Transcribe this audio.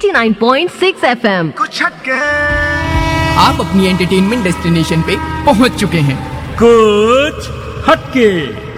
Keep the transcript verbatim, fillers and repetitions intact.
नवासी पॉइंट छह F M. कुछ हटके आप अपनी एंटरटेनमेंट डेस्टिनेशन पे पहुंच चुके हैं। कुछ हटके।